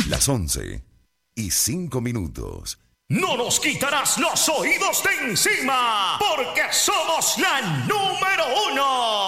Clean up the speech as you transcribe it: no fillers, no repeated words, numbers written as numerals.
Las 11:05. No nos quitarás los oídos de encima, porque somos la número 1.